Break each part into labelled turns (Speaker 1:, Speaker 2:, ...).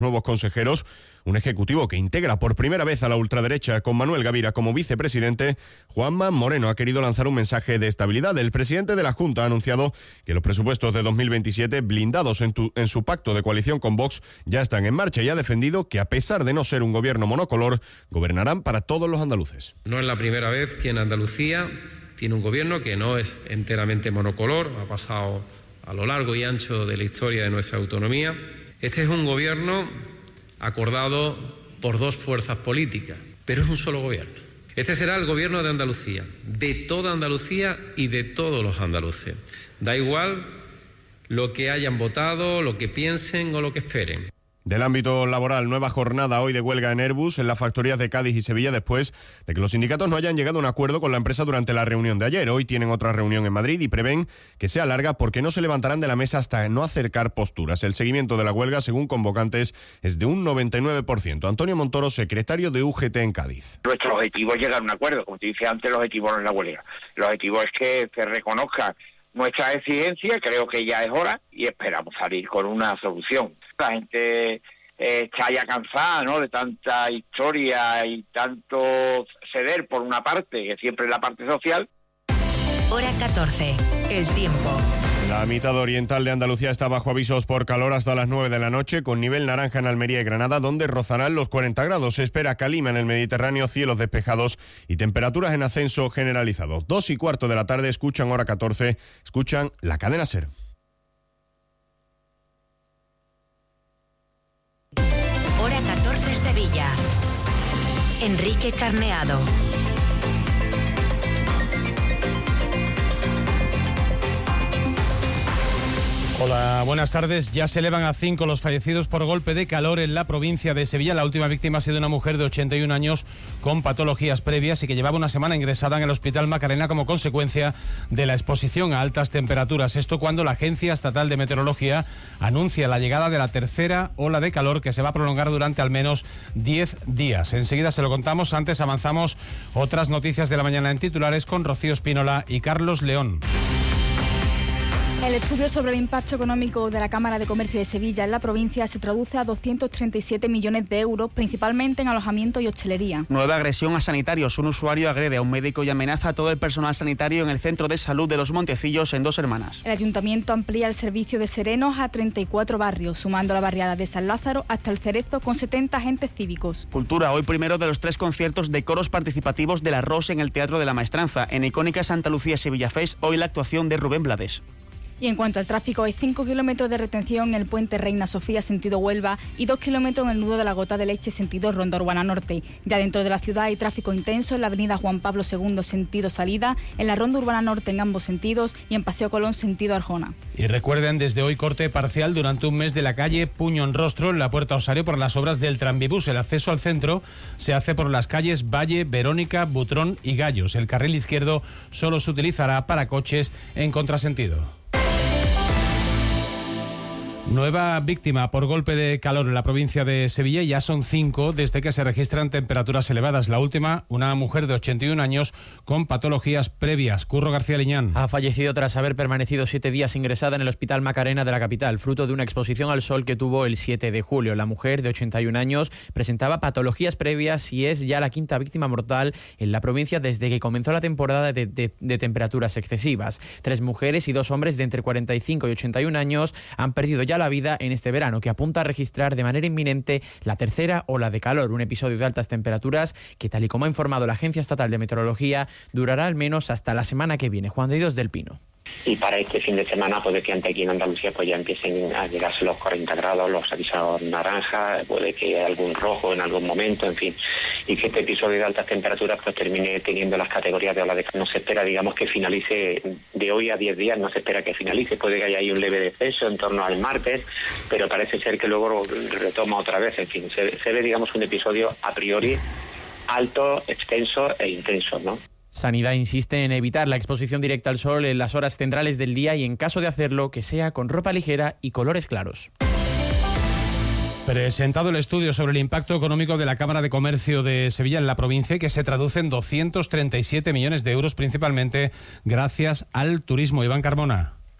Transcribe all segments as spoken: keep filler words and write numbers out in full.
Speaker 1: nuevos consejeros, un ejecutivo que integra por primera vez a la ultraderecha con Manuel Gavira como vicepresidente. Juanma Moreno ha querido lanzar un mensaje de estabilidad. El presidente de la Junta ha anunciado que los presupuestos de dos mil veintisiete, blindados en, tu, en su pacto de coalición con Vox, ya están en marcha y ha defendido que, a pesar de no ser un gobierno monocolor, gobernarán para todos los andaluces.
Speaker 2: No es la primera vez que en Andalucía tiene un gobierno que no es enteramente monocolor, ha pasado a lo largo y ancho de la historia de nuestra autonomía. Este es un gobierno acordado por dos fuerzas políticas, pero es un solo gobierno. Este será el gobierno de Andalucía, de toda Andalucía y de todos los andaluces. Da igual lo que hayan votado, lo que piensen o lo que esperen.
Speaker 1: Del ámbito laboral, nueva jornada hoy de huelga en Airbus en las factorías de Cádiz y Sevilla después de que los sindicatos no hayan llegado a un acuerdo con la empresa durante la reunión de ayer. Hoy tienen otra reunión en Madrid y prevén que sea larga porque no se levantarán de la mesa hasta no acercar posturas. El seguimiento de la huelga, según convocantes, es de un noventa y nueve por ciento. Antonio Montoro, secretario de U G T en Cádiz.
Speaker 3: Nuestro objetivo es llegar a un acuerdo. Como te dije antes, el objetivo no es la huelga. El objetivo es que se reconozca nuestra exigencia, creo que ya es hora, y esperamos salir con una solución. La gente eh, está ya cansada, ¿no?, de tanta historia y tanto ceder por una parte, que siempre es la parte social.
Speaker 4: Hora catorce, el tiempo.
Speaker 1: La mitad oriental de Andalucía está bajo avisos por calor hasta las nueve de la noche, con nivel naranja en Almería y Granada, donde rozarán los cuarenta grados. Se espera calima en el Mediterráneo, cielos despejados y temperaturas en ascenso generalizado. Dos y cuarto de la tarde, escuchan Hora catorce, escuchan la cadena SER.
Speaker 4: Hora catorce, Sevilla. Enrique Carneado.
Speaker 5: Hola, buenas tardes. Ya se elevan a cinco los fallecidos por golpe de calor en la provincia de Sevilla. La última víctima ha sido una mujer de ochenta y un años con patologías previas y que llevaba una semana ingresada en el Hospital Macarena como consecuencia de la exposición a altas temperaturas. Esto cuando la Agencia Estatal de Meteorología anuncia la llegada de la tercera ola de calor que se va a prolongar durante al menos diez días. Enseguida se lo contamos. Antes avanzamos otras noticias de la mañana en titulares con Rocío Espínola y Carlos León.
Speaker 6: El estudio sobre el impacto económico de la Cámara de Comercio de Sevilla en la provincia se traduce a doscientos treinta y siete millones de euros, principalmente en alojamiento y hostelería.
Speaker 7: Nueva agresión a sanitarios. Un usuario agrede a un médico y amenaza a todo el personal sanitario en el Centro de Salud de Los Montecillos en Dos Hermanas.
Speaker 6: El Ayuntamiento amplía el servicio de serenos a treinta y cuatro barrios, sumando la barriada de San Lázaro hasta el Cerezo, con setenta agentes cívicos.
Speaker 7: Cultura. Hoy primero de los tres conciertos de coros participativos de la Rose en el Teatro de la Maestranza. En icónica Santa Lucía Sevilla Fest, hoy la actuación de Rubén Blades.
Speaker 6: Y en cuanto al tráfico, hay cinco kilómetros de retención en el puente Reina Sofía sentido Huelva y dos kilómetros en el nudo de la Gota de Leche sentido Ronda Urbana Norte. Ya dentro de la ciudad hay tráfico intenso en la avenida Juan Pablo segundo sentido salida, en la Ronda Urbana Norte en ambos sentidos y en Paseo Colón sentido Arjona.
Speaker 5: Y recuerden, desde hoy corte parcial durante un mes de la calle Puño en Rostro en la Puerta Osario por las obras del tranvibús. El acceso al centro se hace por las calles Valle, Verónica, Butrón y Gallos. El carril izquierdo solo se utilizará para coches en contrasentido. Nueva víctima por golpe de calor en la provincia de Sevilla. Ya son cinco desde que se registran temperaturas elevadas. La última, una mujer de ochenta y un años con patologías previas. Curro García Liñán.
Speaker 8: Ha fallecido tras haber permanecido siete días ingresada en el Hospital Macarena de la capital, fruto de una exposición al sol que tuvo el siete de julio. La mujer de ochenta y un años presentaba patologías previas y es ya la quinta víctima mortal en la provincia desde que comenzó la temporada de, de, de temperaturas excesivas. Tres mujeres y dos hombres de entre cuarenta y cinco y ochenta y un años han perdido ya la vida en este verano, que apunta a registrar de manera inminente la tercera ola de calor, un episodio de altas temperaturas que, tal y como ha informado la Agencia Estatal de Meteorología, durará al menos hasta la semana que viene. Juan de Dios del Pino.
Speaker 9: Y para este fin de semana puede que ante aquí en Andalucía pues ya empiecen a llegarse los cuarenta grados, los avisados naranjas, puede que algún rojo en algún momento, en fin, y que este episodio de altas temperaturas pues termine teniendo las categorías de ola de calor. No se espera, digamos, que finalice de hoy a diez días, no se espera que finalice, puede que haya ahí un leve descenso en torno al martes, pero parece ser que luego retoma otra vez, en fin, se, se ve, digamos, un episodio a priori alto, extenso e intenso, ¿no?
Speaker 8: Sanidad insiste en evitar la exposición directa al sol en las horas centrales del día y, en caso de hacerlo, que sea con ropa ligera y colores claros.
Speaker 5: Presentado el estudio sobre el impacto económico de la Cámara de Comercio de Sevilla en la provincia, que se traduce en doscientos treinta y siete millones de euros, principalmente gracias al turismo. Iván Carmona.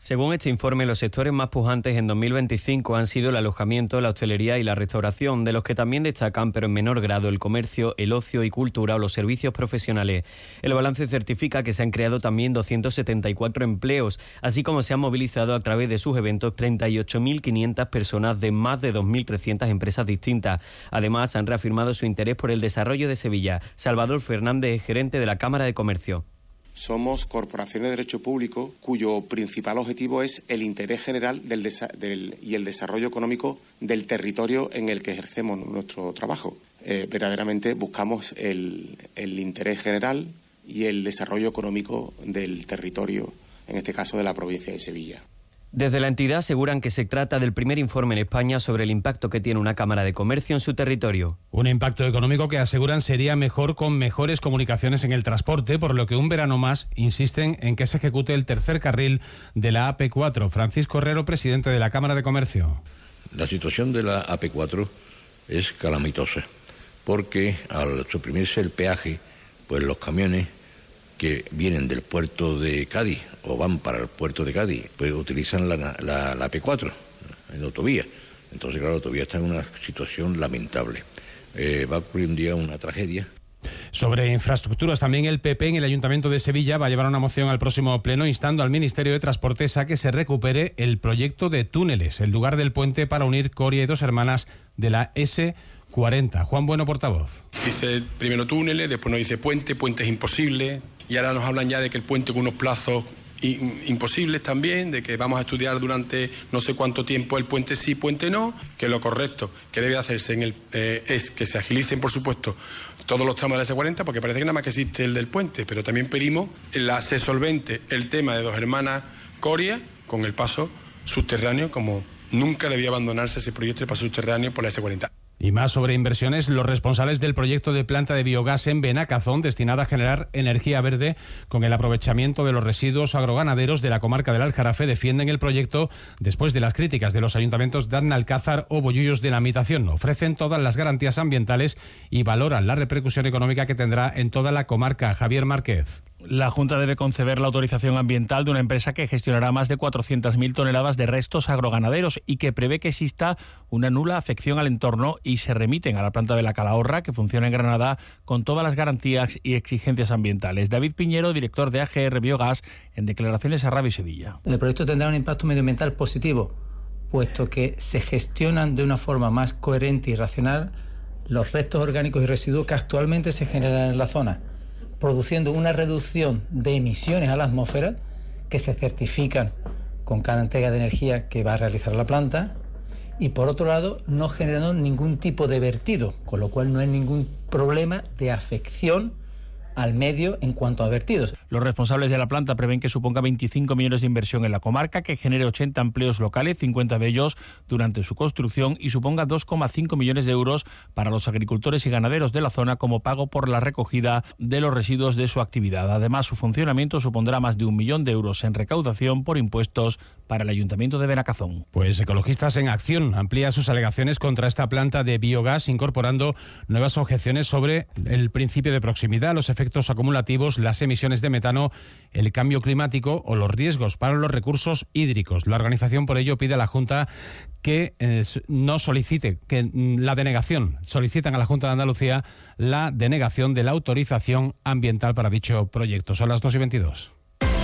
Speaker 10: Según este informe, los sectores más pujantes en dos mil veinticinco han sido el alojamiento, la hostelería y la restauración, de los que también destacan, pero en menor grado, el comercio, el ocio y cultura o los servicios profesionales. El balance certifica que se han creado también doscientos setenta y cuatro empleos, así como se han movilizado a través de sus eventos treinta y ocho mil quinientas personas de más de dos mil trescientas empresas distintas. Además, han reafirmado su interés por el desarrollo de Sevilla. Salvador Fernández, gerente de la Cámara de Comercio.
Speaker 11: Somos corporaciones de derecho público cuyo principal objetivo es el interés general del del, y el desarrollo económico del territorio en el que ejercemos nuestro trabajo. Eh, verdaderamente buscamos el, el interés general y el desarrollo económico del territorio, en este caso de la provincia de Sevilla.
Speaker 10: Desde la entidad aseguran que se trata del primer informe en España sobre el impacto que tiene una Cámara de Comercio en su territorio.
Speaker 5: Un impacto económico que aseguran sería mejor con mejores comunicaciones en el transporte, por lo que un verano más insisten en que se ejecute el tercer carril de la A P cuatro. Francisco Herrero, presidente de la Cámara de Comercio.
Speaker 12: La situación de la A P cuatro es calamitosa, porque al suprimirse el peaje, pues los camiones que vienen del puerto de Cádiz o van para el puerto de Cádiz, pues utilizan la, la, la A P cuatro en la autovía. Entonces, claro, la autovía está en una situación lamentable. Eh, va a ocurrir un día una tragedia.
Speaker 5: Sobre infraestructuras, también el P P en el Ayuntamiento de Sevilla va a llevar una moción al próximo pleno instando al Ministerio de Transportes a que se recupere el proyecto de túneles, el lugar del puente para unir Coria y Dos Hermanas de la ese cuarenta. Juan Bueno, portavoz.
Speaker 13: Dice primero túneles, después nos dice puente, puente es imposible, y ahora nos hablan ya de que el puente con unos plazos imposibles también, de que vamos a estudiar durante no sé cuánto tiempo el puente sí, puente no, que lo correcto que debe hacerse en el, eh, es que se agilicen, por supuesto, todos los tramos de la ese cuarenta, porque parece que nada más que existe el del puente, pero también pedimos la, se solvente el tema de Dos Hermanas Coria con el paso subterráneo, como nunca debía abandonarse ese proyecto de paso subterráneo por la ese cuarenta.
Speaker 5: Y más sobre inversiones, los responsables del proyecto de planta de biogás en Benacazón, destinada a generar energía verde con el aprovechamiento de los residuos agroganaderos de la comarca del Aljarafe, defienden el proyecto después de las críticas de los ayuntamientos de Adnalcázar o Bollullos de la Mitación. Ofrecen todas las garantías ambientales y valoran la repercusión económica que tendrá en toda la comarca. Javier Márquez.
Speaker 14: La Junta debe conceder la autorización ambiental de una empresa que gestionará más de cuatrocientas mil toneladas de restos agroganaderos y que prevé que exista una nula afección al entorno y se remiten a la planta de la Calahorra, que funciona en Granada con todas las garantías y exigencias ambientales. David Piñero, director de A G R Biogás, en declaraciones a Radio Sevilla.
Speaker 15: El proyecto tendrá un impacto medioambiental positivo, puesto que se gestionan de una forma más coherente y racional los restos orgánicos y residuos que actualmente se generan en la zona, produciendo una reducción de emisiones a la atmósfera que se certifican con cada entrega de energía que va a realizar la planta y, por otro lado, no generando ningún tipo de vertido, con lo cual no hay ningún problema de afección al medio en cuanto a vertidos.
Speaker 14: Los responsables de la planta prevén que suponga veinticinco millones de inversión en la comarca, que genere ochenta empleos locales, cincuenta de ellos durante su construcción, y suponga dos coma cinco millones de euros para los agricultores y ganaderos de la zona como pago por la recogida de los residuos de su actividad. Además, su funcionamiento supondrá más de un millón de euros en recaudación por impuestos para el Ayuntamiento de Benacazón.
Speaker 5: Pues Ecologistas en Acción amplía sus alegaciones contra esta planta de biogás, incorporando nuevas objeciones sobre el principio de proximidad, los efectos acumulativos, las emisiones de metano, el cambio climático o los riesgos para los recursos hídricos. La organización, por ello, pide a la Junta que eh, no solicite, que la denegación, solicitan a la Junta de Andalucía la denegación de la autorización ambiental para dicho proyecto. Son las dos y veintidós.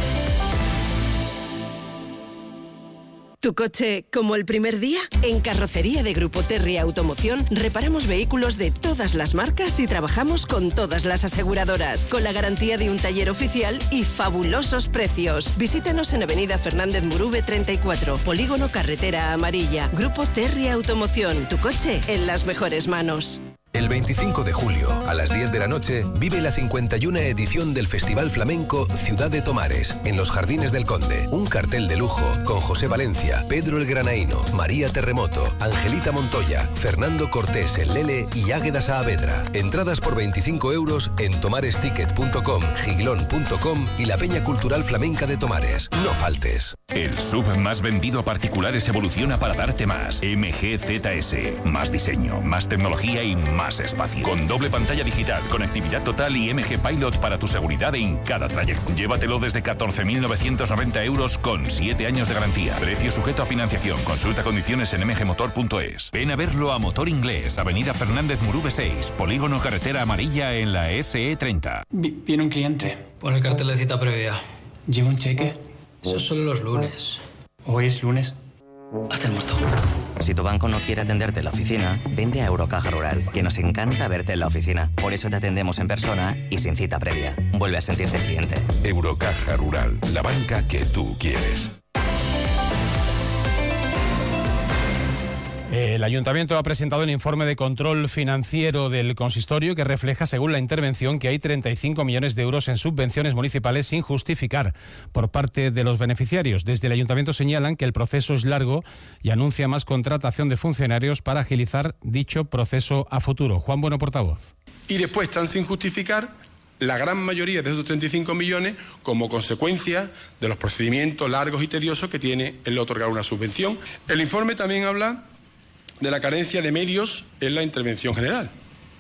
Speaker 16: ¿Tu coche como el primer día? En Carrocería de Grupo Terry Automoción reparamos vehículos de todas las marcas y trabajamos con todas las aseguradoras, con la garantía de un taller oficial y fabulosos precios. Visítanos en Avenida Fernández Murube treinta y cuatro, Polígono Carretera Amarilla. Grupo Terry Automoción, tu coche en las mejores manos.
Speaker 17: El veinticinco de julio, a las diez de la noche, vive la cincuenta y una edición del Festival Flamenco Ciudad de Tomares, en los Jardines del Conde. Un cartel de lujo con José Valencia, Pedro el Granaíno, María Terremoto, Angelita Montoya, Fernando Cortés el Lele y Águeda Saavedra. Entradas por veinticinco euros en tomaresticket punto com, giglón punto com y la Peña Cultural Flamenca de Tomares. No faltes.
Speaker 18: El S U V más vendido a particulares evoluciona para darte más. M G Z S. Más diseño, más tecnología y más más espacio. Con doble pantalla digital, conectividad total y M G Pilot para tu seguridad en cada trayecto. Llévatelo desde catorce mil novecientos noventa euros con siete años de garantía. Precio sujeto a financiación. Consulta condiciones en m g motor punto es. Ven a verlo a Motor Inglés, Avenida Fernández Murube seis, Polígono Carretera Amarilla en la S E treinta.
Speaker 19: Viene un cliente. Pon el cartel de cita previa. ¿Lleva un cheque? Eso son los lunes. ¿Hoy es lunes? Haz el muerto.
Speaker 20: Si tu banco no quiere atenderte en la oficina, vende a Eurocaja Rural, que nos encanta verte en la oficina. Por eso te atendemos en persona y sin cita previa. Vuelve a sentirte cliente.
Speaker 18: Eurocaja Rural, la banca que tú quieres.
Speaker 5: El Ayuntamiento ha presentado el informe de control financiero del consistorio que refleja, según la intervención, que hay treinta y cinco millones de euros en subvenciones municipales sin justificar por parte de los beneficiarios. Desde el Ayuntamiento señalan que el proceso es largo y anuncia más contratación de funcionarios para agilizar dicho proceso a futuro. Juan Bueno, portavoz.
Speaker 13: Y después están sin justificar la gran mayoría de esos treinta y cinco millones como consecuencia de los procedimientos largos y tediosos que tiene el otorgar una subvención. El informe también habla de la carencia de medios en la intervención general.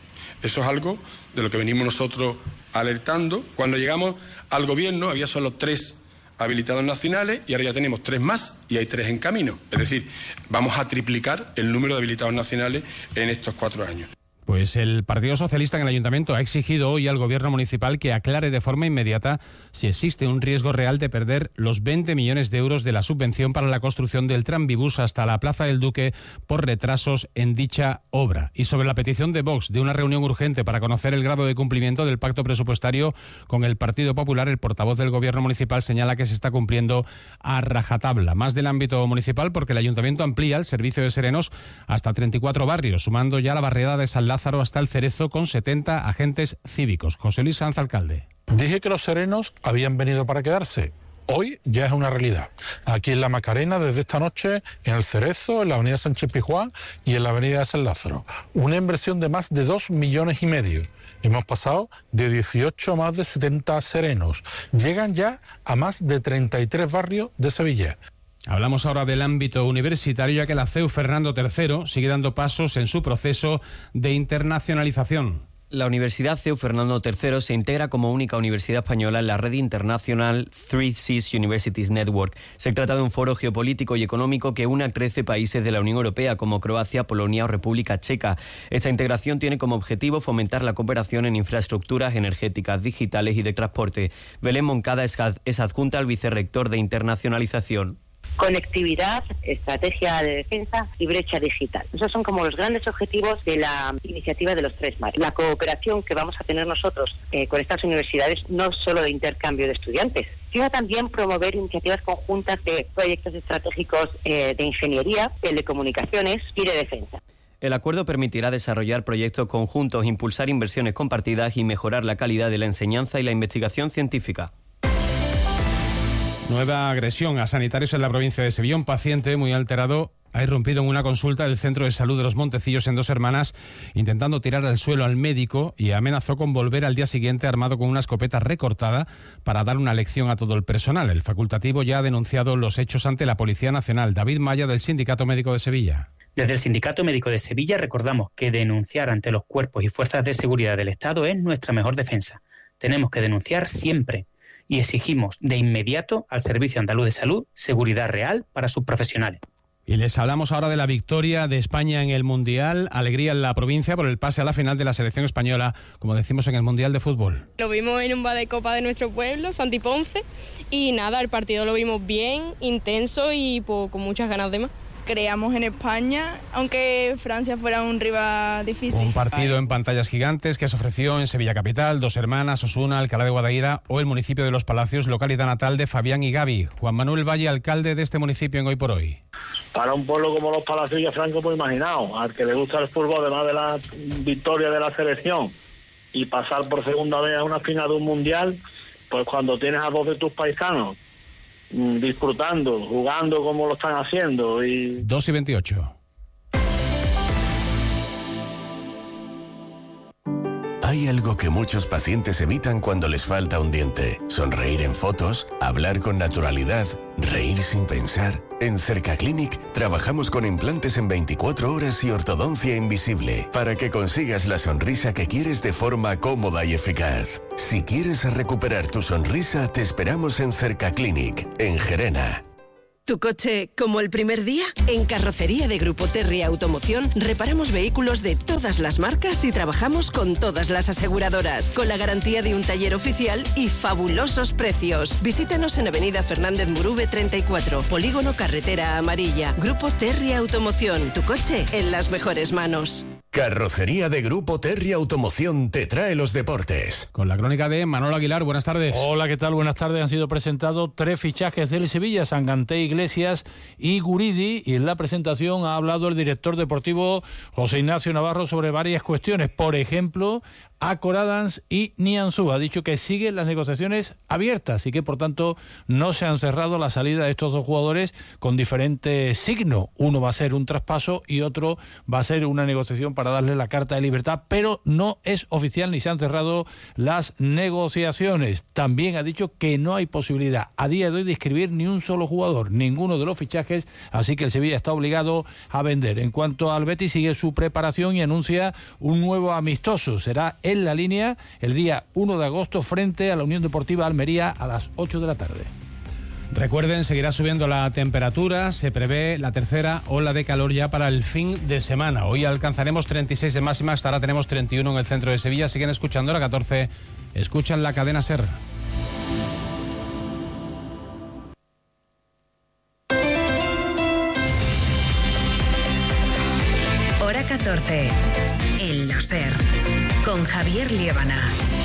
Speaker 13: Eso es algo de lo que venimos nosotros alertando. Cuando llegamos al gobierno había solo tres habilitados nacionales y ahora ya tenemos tres más y hay tres en camino. Es decir, vamos a triplicar el número de habilitados nacionales en estos cuatro años.
Speaker 5: Pues el Partido Socialista en el Ayuntamiento ha exigido hoy al Gobierno municipal que aclare de forma inmediata si existe un riesgo real de perder los veinte millones de euros de la subvención para la construcción del tranvibús hasta la Plaza del Duque por retrasos en dicha obra. Y sobre la petición de Vox de una reunión urgente para conocer el grado de cumplimiento del pacto presupuestario con el Partido Popular, el portavoz del Gobierno municipal señala que se está cumpliendo a rajatabla. Más del ámbito municipal, porque el Ayuntamiento amplía el servicio de serenos hasta treinta y cuatro barrios, sumando ya la barriada de San Lázaro hasta el Cerezo con setenta agentes cívicos. José Luis Sanz, alcalde.
Speaker 21: Dije que los serenos habían venido para quedarse. Hoy ya es una realidad. Aquí en la Macarena, desde esta noche, en el Cerezo, en la avenida Sánchez Pizjuán y en la avenida San Lázaro. Una inversión de más de dos millones y medio. Hemos pasado de dieciocho a más de setenta serenos. Llegan ya a más de treinta y tres barrios de Sevilla.
Speaker 5: Hablamos ahora del ámbito universitario, ya que la C E U Fernando tercero sigue dando pasos en su proceso de internacionalización.
Speaker 10: La Universidad C E U Fernando tercero se integra como única universidad española en la red internacional Three Seas Universities Network. Se trata de un foro geopolítico y económico que une a trece países de la Unión Europea como Croacia, Polonia o República Checa. Esta integración tiene como objetivo fomentar la cooperación en infraestructuras energéticas, digitales y de transporte. Belén Moncada es adjunta al vicerrector de internacionalización.
Speaker 22: Conectividad, estrategia de defensa y brecha digital. Esos son como los grandes objetivos de la iniciativa de los tres mares. La cooperación que vamos a tener nosotros eh, con estas universidades, no solo de intercambio de estudiantes, sino también promover iniciativas conjuntas de proyectos estratégicos eh, de ingeniería, telecomunicaciones y de defensa.
Speaker 10: El acuerdo permitirá desarrollar proyectos conjuntos, impulsar inversiones compartidas y mejorar la calidad de la enseñanza y la investigación científica.
Speaker 5: Nueva agresión a sanitarios en la provincia de Sevilla. Un paciente muy alterado ha irrumpido en una consulta del Centro de Salud de los Montecillos en Dos Hermanas, intentando tirar al suelo al médico y amenazó con volver al día siguiente armado con una escopeta recortada para dar una lección a todo el personal. El facultativo ya ha denunciado los hechos ante la Policía Nacional. David Maya, del Sindicato Médico de Sevilla.
Speaker 23: Desde el Sindicato Médico de Sevilla recordamos que denunciar ante los cuerpos y fuerzas de seguridad del Estado es nuestra mejor defensa. Tenemos que denunciar siempre. Y exigimos de inmediato al Servicio Andaluz de Salud seguridad real para sus profesionales.
Speaker 5: Y les hablamos ahora de la victoria de España en el Mundial. Alegría en la provincia por el pase a la final de la selección española, como decimos en el Mundial de Fútbol.
Speaker 24: Lo vimos en un bar de copa de nuestro pueblo, Santi Ponce, y nada, el partido lo vimos bien, intenso y pues, con muchas ganas de más.
Speaker 25: Creamos en España, aunque Francia fuera un rival difícil.
Speaker 5: Un partido en pantallas gigantes que se ofreció en Sevilla Capital, Dos Hermanas, Osuna, Alcalá de Guadaira o el municipio de Los Palacios, localidad natal de Fabián y Gaby. Juan Manuel Valle, alcalde de este municipio en Hoy por Hoy.
Speaker 26: Para un pueblo como Los Palacios y Franco, pues imaginado, al que le gusta el fútbol, además de la victoria de la selección y pasar por segunda vez a una final de un mundial, pues cuando tienes a dos de tus paisanos disfrutando, jugando como lo están haciendo. Y
Speaker 5: dos y veintiocho.
Speaker 17: Hay Hay algo que muchos pacientes evitan cuando les falta un diente. Sonreír en fotos, hablar con naturalidad, reír sin pensar. En Cercaclinic trabajamos con implantes en veinticuatro horas y ortodoncia invisible para que consigas la sonrisa que quieres de forma cómoda y eficaz. Si quieres recuperar tu sonrisa, te esperamos en Cercaclinic, en Gerena.
Speaker 16: ¿Tu coche como el primer día? En Carrocería de Grupo Terry Automoción reparamos vehículos de todas las marcas y trabajamos con todas las aseguradoras, con la garantía de un taller oficial y fabulosos precios. Visítanos en Avenida Fernández Murube treinta y cuatro, Polígono Carretera Amarilla. Grupo Terry Automoción, tu coche en las mejores manos.
Speaker 17: Carrocería de Grupo Terry Automoción te trae los deportes.
Speaker 5: Con la crónica de Manolo Aguilar, buenas tardes.
Speaker 14: Hola, ¿qué tal? Buenas tardes. Han sido presentados tres fichajes del Sevilla, Sanganté, Iglesias y Guridi, y en la presentación ha hablado el director deportivo José Ignacio Navarro sobre varias cuestiones. Por ejemplo, Acor Adams y Nianzú. Ha dicho que siguen las negociaciones abiertas y que por tanto no se han cerrado la salida de estos dos jugadores con diferente signo. Uno va a ser un traspaso y otro va a ser una negociación para darle la carta de libertad, pero no es oficial ni se han cerrado las negociaciones. También ha dicho que no hay posibilidad a día de hoy de inscribir ni un solo jugador, ninguno de los fichajes, así que el Sevilla está obligado a vender. En cuanto al Betis, sigue su preparación y anuncia un nuevo amistoso. Será en la línea el día uno de agosto frente a la Unión Deportiva Almería a las ocho de la tarde.
Speaker 5: Recuerden, seguirá subiendo la temperatura, se prevé la tercera ola de calor ya para el fin de semana. Hoy alcanzaremos treinta y seis de máxima, hasta ahora tenemos treinta y uno en el centro de Sevilla. Siguen escuchando la catorce, escuchan la cadena SER.
Speaker 1: Hora catorce, en la SER, con Javier Liébana.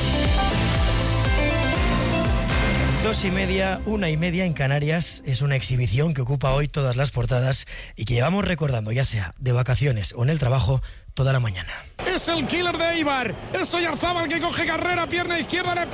Speaker 2: Dos y media, una y media en Canarias es una exhibición que ocupa hoy todas las portadas y que llevamos recordando, ya sea de vacaciones o en el trabajo, toda la mañana.
Speaker 3: Es el killer de Eibar, es Oyarzábal que coge carrera, pierna izquierda, le